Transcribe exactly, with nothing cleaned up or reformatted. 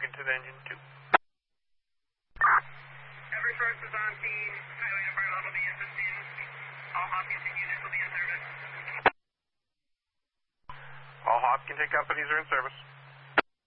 to the engine two. Every first is on scene. Highway department will be assisting. All Hopkinton units will be in service. All Hopkinton companies are in service.